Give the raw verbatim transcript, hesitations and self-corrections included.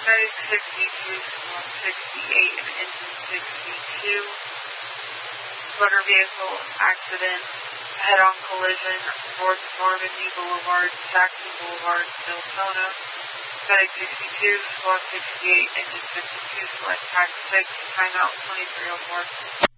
Medic sixty-two, Squad sixty-eight, and Engine sixty-two. Motor vehicle accident, head-on collision, North Normandy Boulevard, Saxon Boulevard, Deltona. Medic sixty-two, Squad sixty-eight, Engine fifty-two, Select Tax six, timeout twenty-three oh four.